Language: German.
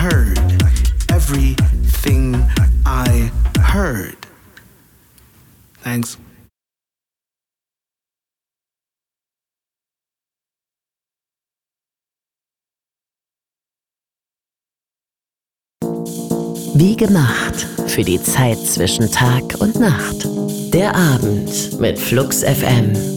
heard. Everything I heard. Thanks. Wie gemacht für die Zeit zwischen Tag und Nacht. Der Abend mit Flux FM.